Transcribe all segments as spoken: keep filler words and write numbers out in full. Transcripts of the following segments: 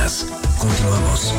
más. Continuamos.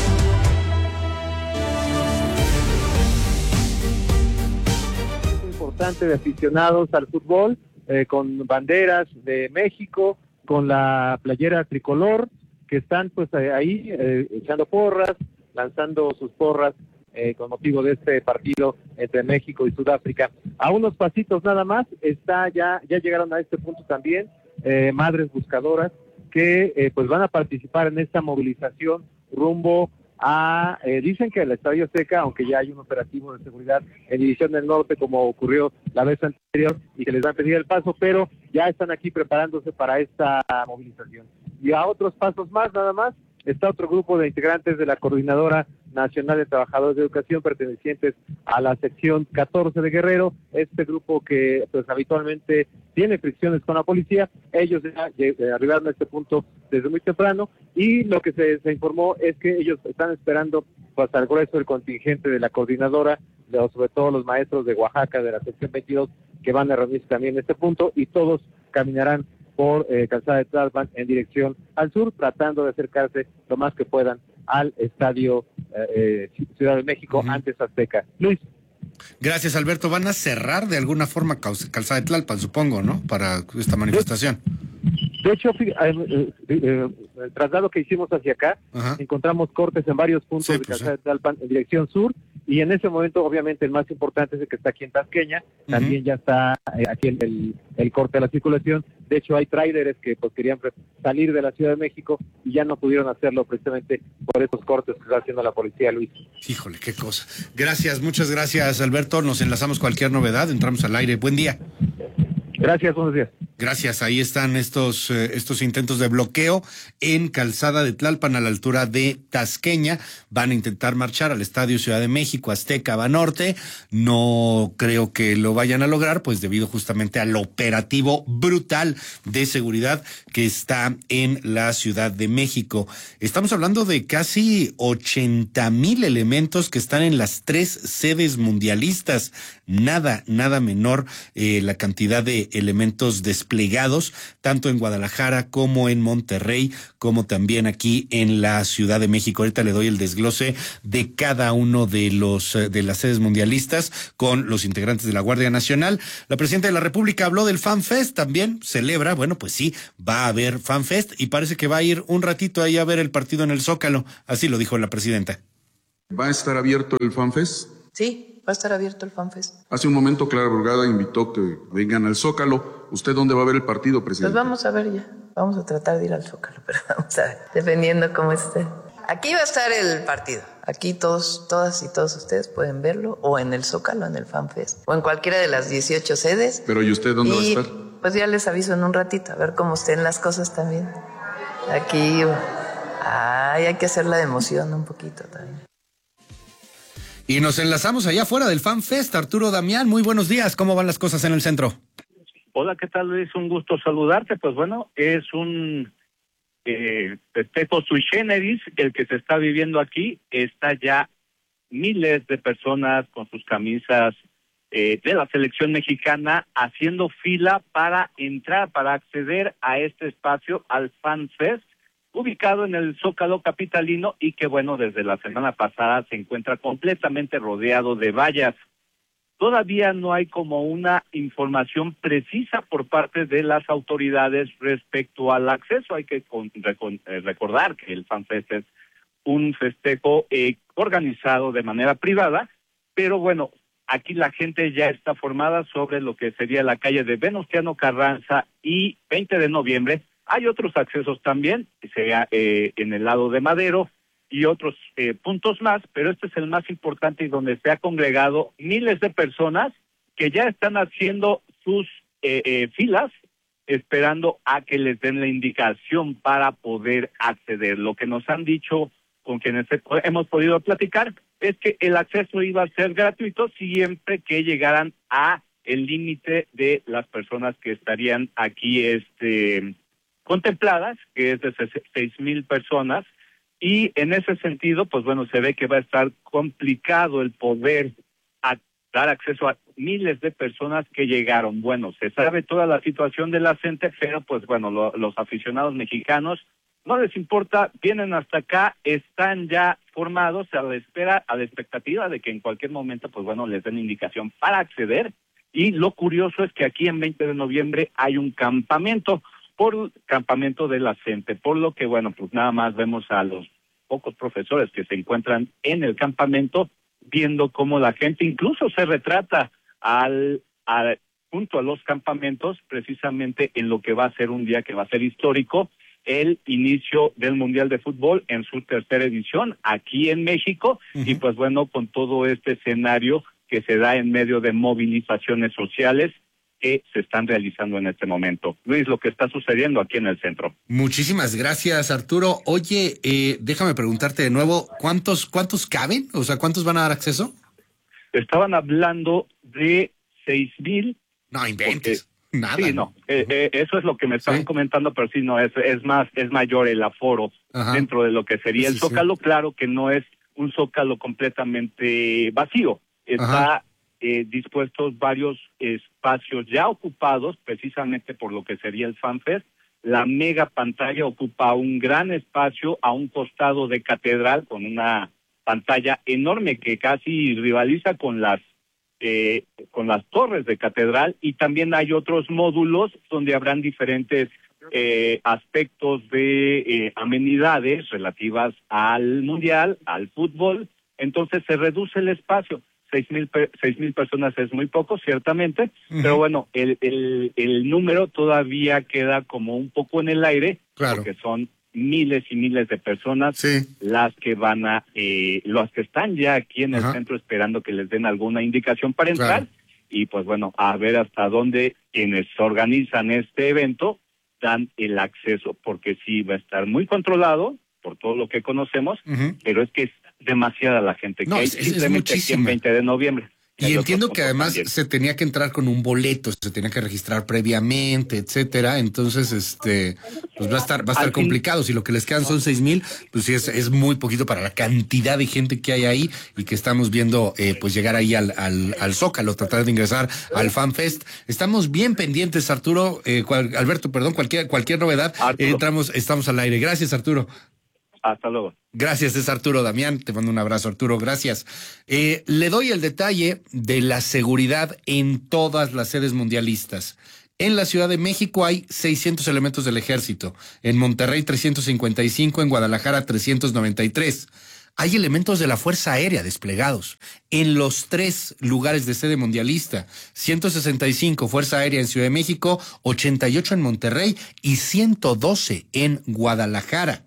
Importante de aficionados al fútbol, eh, con banderas de México, con la playera tricolor, que están pues ahí eh, echando porras, lanzando sus porras eh, con motivo de este partido entre México y Sudáfrica. A unos pasitos nada más, está ya, ya llegaron a este punto también eh, madres buscadoras que eh, pues van a participar en esta movilización rumbo a, eh, dicen que el Estadio Azteca, aunque ya hay un operativo de seguridad en División del Norte, como ocurrió la vez anterior, y que les van a pedir el paso, pero ya están aquí preparándose para esta movilización. Y a otros pasos más, nada más, está otro grupo de integrantes de la Coordinadora Nacional de Trabajadores de Educación, pertenecientes a la sección catorce de Guerrero, este grupo que pues habitualmente tiene fricciones con la policía. Ellos ya eh, arribaron a este punto desde muy temprano, y lo que se, se informó es que ellos están esperando pues al grueso del contingente de la coordinadora, de, sobre todo los maestros de Oaxaca, de la sección veintidós, que van a reunirse también en este punto, y todos caminarán por eh, Calzada de Tlalpan en dirección al sur, tratando de acercarse lo más que puedan al Estadio eh, Ciudad de México, uh-huh. antes Azteca. Luis. Gracias, Alberto. Van a cerrar de alguna forma Calzada de Tlalpan, supongo, ¿no?, para esta manifestación. De hecho, eh, eh, eh, el traslado que hicimos hacia acá, Ajá. encontramos cortes en varios puntos sí, de pues, Calzada sí. de Tlalpan en dirección sur, y en ese momento, obviamente, el más importante es el que está aquí en Tasqueña. Uh-huh. También ya está eh, aquí el, el, el corte de la circulación. De hecho, hay tráileres que pues querían salir de la Ciudad de México y ya no pudieron hacerlo precisamente por esos cortes que está haciendo la policía, Luis. Híjole, qué cosa. Gracias, muchas gracias, Alberto. Nos enlazamos cualquier novedad, entramos al aire. Buen día. Gracias, buenos días. Gracias, ahí están estos eh, estos intentos de bloqueo en Calzada de Tlalpan, a la altura de Tasqueña. Van a intentar marchar al Estadio Ciudad de México, Azteca, Banorte. No creo que lo vayan a lograr, pues debido justamente al operativo brutal de seguridad que está en la Ciudad de México. Estamos hablando de casi ochenta mil elementos que están en las tres sedes mundialistas. Nada, nada menor eh, la cantidad de elementos desplegados, tanto en Guadalajara como en Monterrey, como también aquí en la Ciudad de México. Ahorita le doy el desglose de cada uno de los de las sedes mundialistas con los integrantes de la Guardia Nacional. La presidenta de la República habló del FanFest, también celebra, bueno, pues sí, va a haber FanFest, y parece que va a ir un ratito ahí a ver el partido en el Zócalo, así lo dijo la presidenta. ¿Va a estar abierto el FanFest? Sí. Va a estar abierto el FanFest. Hace un momento Clara Brugada invitó que vengan al Zócalo. ¿Usted dónde va a ver el partido, presidente? Pues vamos a ver ya. Vamos a tratar de ir al Zócalo, pero vamos a ver, dependiendo cómo esté. Aquí va a estar el partido. Aquí todos, todas y todos ustedes pueden verlo, o en el Zócalo, en el FanFest, o en cualquiera de las dieciocho sedes. Pero ¿y usted dónde y, va a estar? Pues ya les aviso en un ratito, a ver cómo estén las cosas también. Aquí, ay, hay que hacerla de emoción un poquito también. Y nos enlazamos allá afuera del FanFest. Arturo Damián, muy buenos días. ¿Cómo van las cosas en el centro? Hola, ¿qué tal, Luis? Un gusto saludarte. Pues bueno, es un eh, festejo sui generis el que se está viviendo aquí. Está ya miles de personas con sus camisas eh, de la selección mexicana haciendo fila para entrar, para acceder a este espacio, al FanFest, ubicado en el Zócalo capitalino, y que bueno, desde la semana pasada se encuentra completamente rodeado de vallas. Todavía no hay como una información precisa por parte de las autoridades respecto al acceso. Hay que con, recon, eh, recordar que el FanFest es un festejo eh, organizado de manera privada, pero bueno, aquí la gente ya está formada sobre lo que sería la calle de Venustiano Carranza y veinte de noviembre. Hay otros accesos también, sea eh, en el lado de Madero y otros eh, puntos más, pero este es el más importante y donde se ha congregado miles de personas que ya están haciendo sus eh, eh, filas, esperando a que les den la indicación para poder acceder. Lo que nos han dicho con quienes hemos podido platicar es que el acceso iba a ser gratuito siempre que llegaran a el límite de las personas que estarían aquí este contempladas, que es de seis mil personas, y en ese sentido, pues bueno, se ve que va a estar complicado el poder a, dar acceso a miles de personas que llegaron. Bueno, se sabe toda la situación de la gente, pero pues bueno, lo, los aficionados mexicanos no les importa, vienen hasta acá, están ya formados a la espera, a la expectativa de que en cualquier momento, pues bueno, les den indicación para acceder. Y lo curioso es que aquí en veinte de noviembre hay un campamento, por campamento de la CENTE, por lo que bueno, pues nada más vemos a los pocos profesores que se encuentran en el campamento, viendo cómo la gente incluso se retrata al, al junto a los campamentos, precisamente en lo que va a ser un día que va a ser histórico, el inicio del Mundial de Fútbol en su tercera edición aquí en México, uh-huh. y pues bueno, con todo este escenario que se da en medio de movilizaciones sociales que se están realizando en este momento. Luis, lo que está sucediendo aquí en el centro. Muchísimas gracias, Arturo. Oye, eh, déjame preguntarte de nuevo, ¿cuántos cuántos caben? O sea, ¿cuántos van a dar acceso? Estaban hablando de seis mil. No inventes. Porque, nada. Sí, no, eh, eh, eso es lo que me estaban sí. comentando, pero sí, no, es, es más, es mayor el aforo Ajá. dentro de lo que sería sí, el Zócalo. Sí. Claro que no es un Zócalo completamente vacío. Está eh, dispuestos varios espacios ya ocupados, precisamente por lo que sería el FanFest. La mega pantalla ocupa un gran espacio a un costado de Catedral, con una pantalla enorme que casi rivaliza con las Eh, con las torres de Catedral, y también hay otros módulos donde habrán diferentes eh, aspectos de eh, amenidades relativas al mundial, al fútbol. Entonces se reduce el espacio. Seis mil, seis mil personas es muy poco, ciertamente, uh-huh. pero bueno, el, el, el número todavía queda como un poco en el aire, claro. porque son miles y miles de personas sí. las que van a, eh, las que están ya aquí en el Ajá. centro esperando que les den alguna indicación para entrar, claro. y pues bueno, a ver hasta dónde quienes organizan este evento dan el acceso, porque sí va a estar muy controlado por todo lo que conocemos, uh-huh. pero es que es demasiada la gente que no, hay es, simplemente es aquí en veinte de noviembre. Y entiendo que además también. se tenía que entrar con un boleto, se tenía que registrar previamente, etcétera. Entonces, este, pues va a estar, va a estar complicado. Si lo que les quedan son seis mil, pues sí es, es muy poquito para la cantidad de gente que hay ahí y que estamos viendo, eh, pues llegar ahí al, al, al Zócalo, tratar de ingresar al FanFest. Estamos bien pendientes, Arturo, eh, cual, Alberto, perdón, cualquier, cualquier novedad, eh, entramos, estamos al aire. Gracias, Arturo. Hasta luego. Gracias, es Arturo Damián. Te mando un abrazo, Arturo. Gracias. Eh, le doy el detalle de la seguridad en todas las sedes mundialistas. En la Ciudad de México hay seiscientos elementos del Ejército. En Monterrey, trescientos cincuenta y cinco. En Guadalajara, trescientos noventa y tres. Hay elementos de la Fuerza Aérea desplegados en los tres lugares de sede mundialista. ciento sesenta y cinco Fuerza Aérea en Ciudad de México, ochenta y ocho en Monterrey y ciento doce en Guadalajara.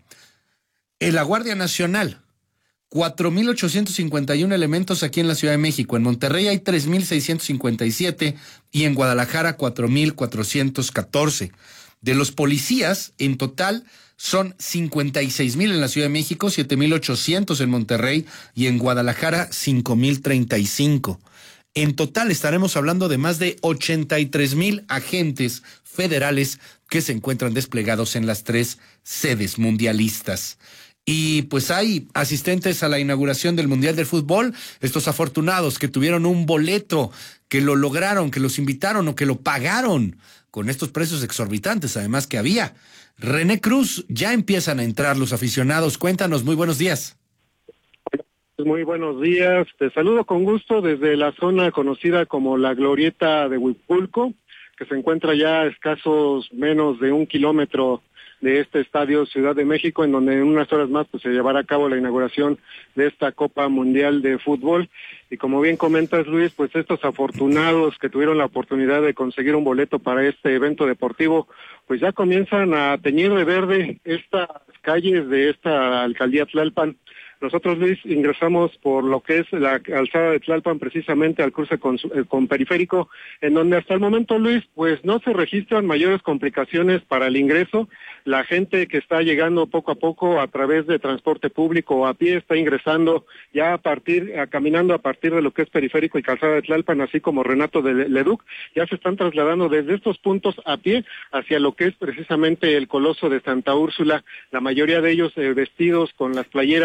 En la Guardia Nacional, cuatro mil ochocientos cincuenta y uno elementos aquí en la Ciudad de México. En Monterrey hay tres mil seiscientos cincuenta y siete y en Guadalajara cuatro mil cuatrocientos catorce. De los policías, en total, son cincuenta y seis mil en la Ciudad de México, siete mil ochocientos en Monterrey y en Guadalajara cinco mil treinta y cinco. En total estaremos hablando de más de ochenta y tres mil agentes federales que se encuentran desplegados en las tres sedes mundialistas. Y pues hay asistentes a la inauguración del Mundial del Fútbol, estos afortunados que tuvieron un boleto, que lo lograron, que los invitaron o que lo pagaron con estos precios exorbitantes, además que había. René Cruz, ya empiezan a entrar los aficionados. Cuéntanos, muy buenos días. Muy buenos días, te saludo con gusto desde la zona conocida como la Glorieta de Huipulco, que se encuentra ya a escasos menos de un kilómetro de este estadio Ciudad de México, en donde en unas horas más pues se llevará a cabo la inauguración de esta Copa Mundial de Fútbol. Y como bien comentas, Luis, pues estos afortunados que tuvieron la oportunidad de conseguir un boleto para este evento deportivo, pues ya comienzan a teñir de verde estas calles de esta alcaldía Tlalpan. Nosotros, Luis, ingresamos por lo que es la calzada de Tlalpan, precisamente al cruce con, con Periférico, en donde hasta el momento, Luis, pues no se registran mayores complicaciones para el ingreso. La gente que está llegando poco a poco a través de transporte público o a pie está ingresando ya a partir, a, caminando a partir de lo que es Periférico y calzada de Tlalpan, así como Renato de Leduc, ya se están trasladando desde estos puntos a pie hacia lo que es precisamente el Coloso de Santa Úrsula, la mayoría de ellos eh, vestidos con las playeras de la selección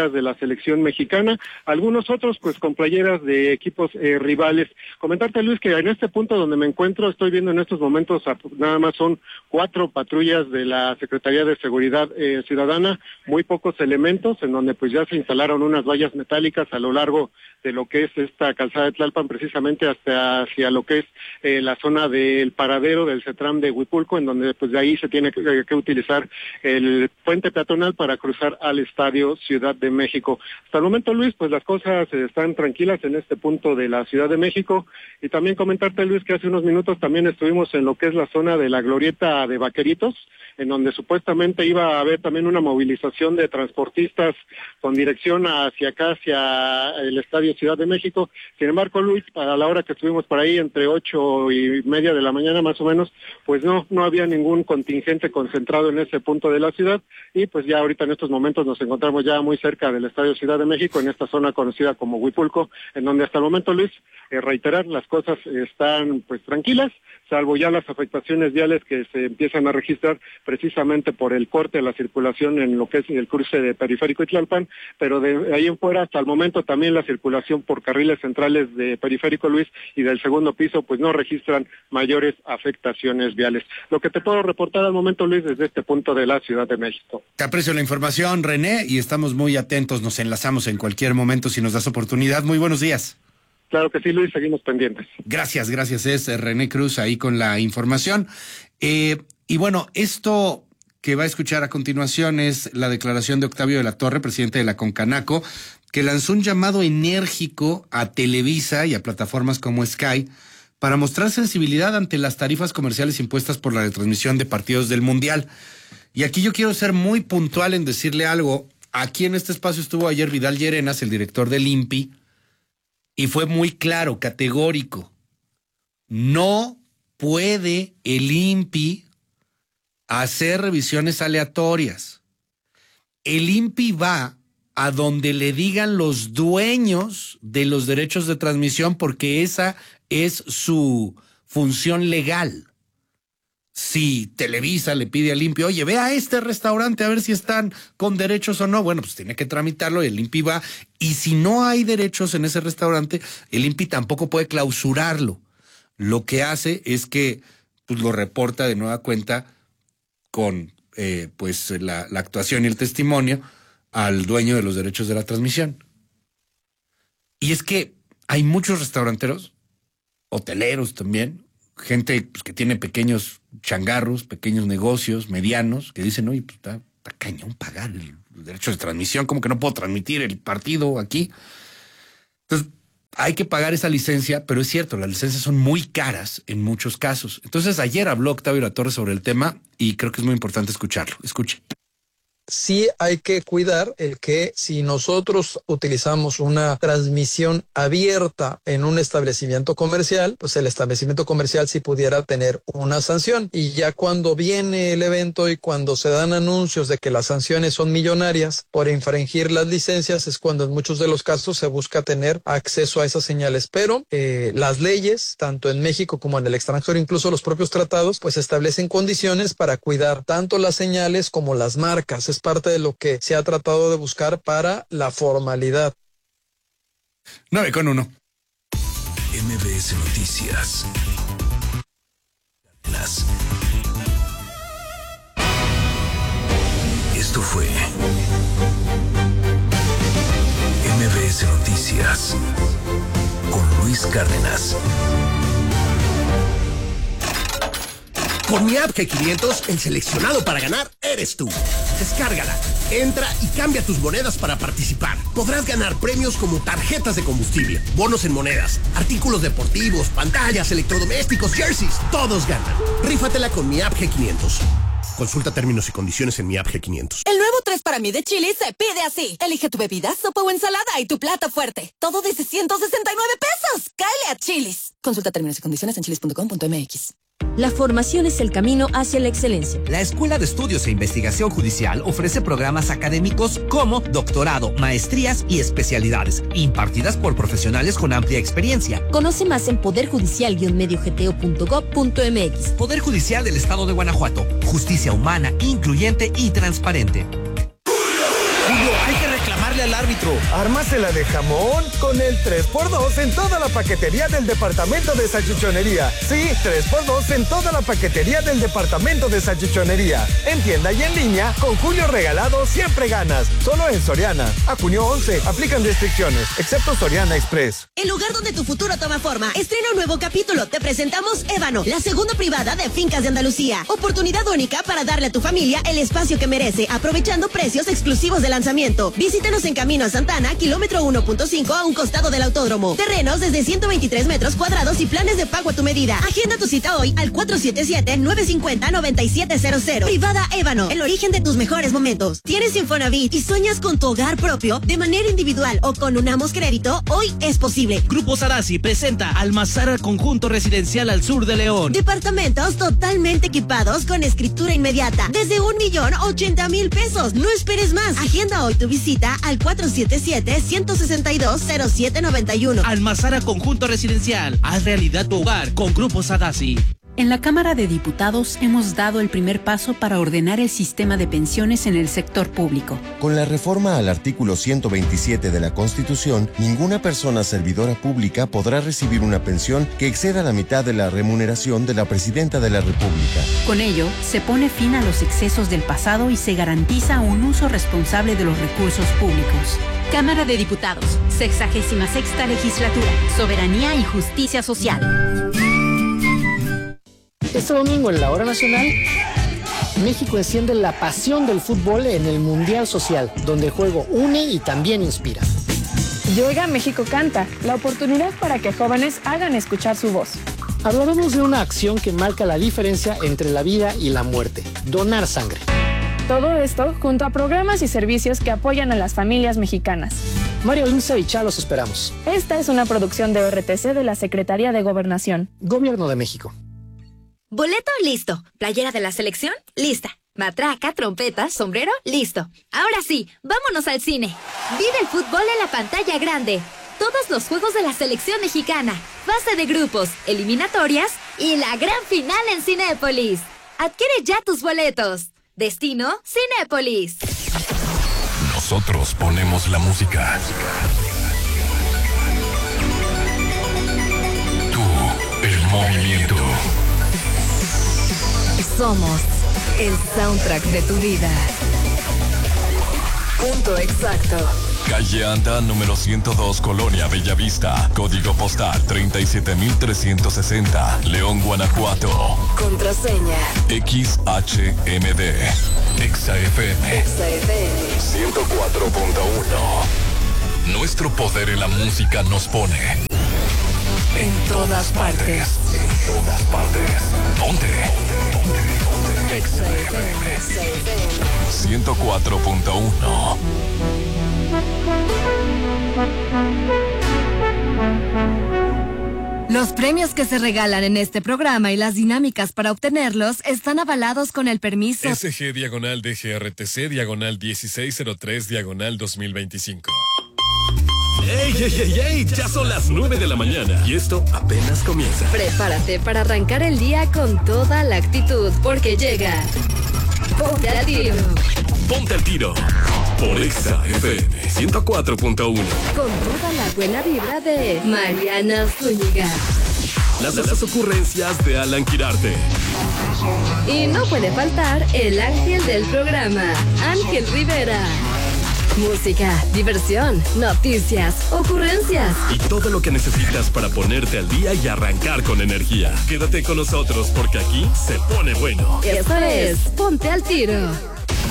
selección mexicana, algunos otros pues con playeras de equipos eh, rivales. Comentarte, Luis, que en este punto donde me encuentro, estoy viendo en estos momentos nada más son cuatro patrullas de la Secretaría de Seguridad eh, Ciudadana, muy pocos elementos, en donde pues ya se instalaron unas vallas metálicas a lo largo de lo que es esta calzada de Tlalpan, precisamente hasta hacia lo que es eh, la zona del paradero del CETRAM de Huipulco, en donde pues de ahí se tiene que, que utilizar el puente peatonal para cruzar al Estadio Ciudad de México. Hasta el momento, Luis, pues las cosas están tranquilas en este punto de la Ciudad de México, y también comentarte, Luis, que hace unos minutos también estuvimos en lo que es la zona de la Glorieta de Vaqueritos, en donde supuestamente iba a haber también una movilización de transportistas con dirección hacia acá, hacia el Estadio Ciudad de México. Sin embargo, Luis, a la hora que estuvimos por ahí, entre ocho y media de la mañana más o menos, pues no, no había ningún contingente concentrado en ese punto de la ciudad, y pues ya ahorita en estos momentos nos encontramos ya muy cerca del Estadio Ciudad de México, en esta zona conocida como Huipulco, en donde hasta el momento, Luis, eh, reiterar, las cosas están pues tranquilas, salvo ya las afectaciones viales que se empiezan a registrar precisamente por el corte de la circulación en lo que es el cruce de Periférico y Tlalpan, pero de ahí en fuera hasta el momento también la circulación por carriles centrales de Periférico, Luis, y del segundo piso pues no registran mayores afectaciones viales. Lo que te puedo reportar al momento, Luis, desde este punto de la Ciudad de México. Te aprecio la información, René, y estamos muy atentos, nos enlazamos en cualquier momento si nos das oportunidad. Muy buenos días. Claro que sí, Luis, seguimos pendientes. Gracias, gracias, es René Cruz ahí con la información. Eh, y bueno, esto que va a escuchar a continuación es la declaración de Octavio de la Torre, presidente de la Concanaco, que lanzó un llamado enérgico a Televisa y a plataformas como Sky para mostrar sensibilidad ante las tarifas comerciales impuestas por la retransmisión de partidos del Mundial. Y aquí yo quiero ser muy puntual en decirle algo. Aquí en este espacio estuvo ayer Vidal Llerenas, el director del I N P I, y fue muy claro, categórico. No puede el I N P I hacer revisiones aleatorias. El I N P I va a donde le digan los dueños de los derechos de transmisión, porque esa es su función legal. Si Televisa le pide al I N P I, oye, ve a este restaurante a ver si están con derechos o no, bueno, pues tiene que tramitarlo y el I N P I va. Y si no hay derechos en ese restaurante, el I N P I tampoco puede clausurarlo. Lo que hace es que pues, lo reporta de nueva cuenta con eh, pues la, la actuación y el testimonio al dueño de los derechos de la transmisión. Y es que hay muchos restauranteros, hoteleros también, gente pues, que tiene pequeños changarros, pequeños negocios, medianos, que dicen, oye, pues está, está cañón pagar el, el derecho de transmisión, como que no puedo transmitir el partido aquí. Entonces, hay que pagar esa licencia, pero es cierto, las licencias son muy caras en muchos casos. Entonces, ayer habló Octavio de la Torre sobre el tema y creo que es muy importante escucharlo. Escuche. Sí hay que cuidar el que si nosotros utilizamos una transmisión abierta en un establecimiento comercial, pues el establecimiento comercial sí pudiera tener una sanción. Y ya cuando viene el evento y cuando se dan anuncios de que las sanciones son millonarias por infringir las licencias, es cuando en muchos de los casos se busca tener acceso a esas señales. Pero eh, las leyes, tanto en México como en el extranjero, incluso los propios tratados, pues establecen condiciones para cuidar tanto las señales como las marcas. Es parte de lo que se ha tratado de buscar para la formalidad. nueve con uno. M B S Noticias. Las. Esto fue M B S Noticias con Luis Cárdenas. Con mi app G quinientos, el seleccionado para ganar eres tú. Descárgala, entra y cambia tus monedas para participar. Podrás ganar premios como tarjetas de combustible, bonos en monedas, artículos deportivos, pantallas, electrodomésticos, jerseys. Todos ganan. Rífatela con mi app G quinientos. Consulta términos y condiciones en mi app G quinientos. El nuevo tres para mí de Chili's se pide así. Elige tu bebida, sopa o ensalada y tu plato fuerte. Todo de ciento sesenta y nueve pesos. ¡Cáele a Chili's! Consulta términos y condiciones en chilis punto com punto m x. La formación es el camino hacia la excelencia. La Escuela de Estudios e Investigación Judicial ofrece programas académicos como doctorado, maestrías y especialidades, impartidas por profesionales con amplia experiencia. Conoce más en poder judicial guion medio g t o punto gob punto m x. Poder Judicial del Estado de Guanajuato. Justicia humana, incluyente y transparente. Julio, hay que reclamarle el árbitro. Ármasela de jamón con el tres por dos en toda la paquetería del departamento de salchichonería. Sí, tres por dos en toda la paquetería del departamento de salchichonería. En tienda y en línea, con Julio Regalado siempre ganas. Solo en Soriana. A junio once, aplican restricciones, excepto Soriana Express. El lugar donde tu futuro toma forma estrena un nuevo capítulo. Te presentamos Ébano, la segunda privada de Fincas de Andalucía. Oportunidad única para darle a tu familia el espacio que merece, aprovechando precios exclusivos de lanzamiento. Visítanos en Camino a Santana, kilómetro uno punto cinco, a un costado del autódromo. Terrenos desde ciento veintitrés metros cuadrados y planes de pago a tu medida. Agenda tu cita hoy al cuatro siete siete, nueve cinco cero, nueve siete cero cero. Privada Ébano, el origen de tus mejores momentos. ¿Tienes Infonavit y sueñas con tu hogar propio de manera individual o con Unamos Crédito? Hoy es posible. Grupo Sadasi presenta Almazara Conjunto Residencial al sur de León. Departamentos totalmente equipados con escritura inmediata. Desde un millón ochenta mil pesos. No esperes más. Agenda hoy tu visita al cuatro siete siete, uno seis dos, cero siete nueve uno. Almazara Conjunto Residencial. Haz realidad tu hogar con Grupo Sadasi. En la Cámara de Diputados hemos dado el primer paso para ordenar el sistema de pensiones en el sector público. Con la reforma al artículo ciento veintisiete de la Constitución, ninguna persona servidora pública podrá recibir una pensión que exceda la mitad de la remuneración de la Presidenta de la República. Con ello, se pone fin a los excesos del pasado y se garantiza un uso responsable de los recursos públicos. Cámara de Diputados, sexagésima sexta legislatura, soberanía y justicia social. Este domingo en la Hora Nacional, México enciende la pasión del fútbol en el Mundial Social, donde el juego une y también inspira. Llega México Canta, la oportunidad para que jóvenes hagan escuchar su voz. Hablaremos de una acción que marca la diferencia entre la vida y la muerte, donar sangre. Todo esto junto a programas y servicios que apoyan a las familias mexicanas. Mario Lince y Chá los esperamos. Esta es una producción de O R T C de la Secretaría de Gobernación. Gobierno de México. Boleto listo. Playera de la selección lista. Matraca, trompeta, sombrero listo. Ahora sí, vámonos al cine. Vive el fútbol en la pantalla grande. Todos los juegos de la selección mexicana. Fase de grupos, eliminatorias y la gran final en Cinépolis. Adquiere ya tus boletos. Destino Cinépolis. Nosotros ponemos la música. Tú, el movimiento. Somos el soundtrack de tu vida. Punto exacto. Calle Anda, número ciento dos, Colonia Bellavista. Código postal treinta y siete mil trescientos sesenta. León, Guanajuato. Contraseña X H M D. Exa F M. Exa F M ciento cuatro punto uno. Nuestro poder en la música nos pone en todas partes. En todas partes. ¿Dónde? Exa F M ciento cuatro punto uno. Los premios que se regalan en este programa y las dinámicas para obtenerlos están avalados con el permiso S G diagonal D G R T C diagonal dieciséis cero tres diagonal dos mil veinticinco. ¡Ey, ey, ey, ey! Ya son las nueve de la mañana y esto apenas comienza. Prepárate para arrancar el día con toda la actitud, porque llega Ponte al Tiro. Ponte al Tiro por Exa F M ciento cuatro punto uno. Con toda la buena vibra de Mariana Zúñiga. Las las ocurrencias de Alan Quirarte. Y no puede faltar el ángel del programa, Ángel Rivera. Música, diversión, noticias, ocurrencias. Y todo lo que necesitas para ponerte al día y arrancar con energía. Quédate con nosotros porque aquí se pone bueno. Eso es Ponte al Tiro.